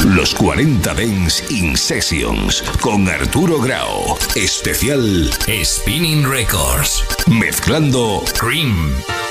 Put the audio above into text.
Los 40 Dance in Sessions con Arturo Grau. Especial Spinning Records. Mezclando Cream.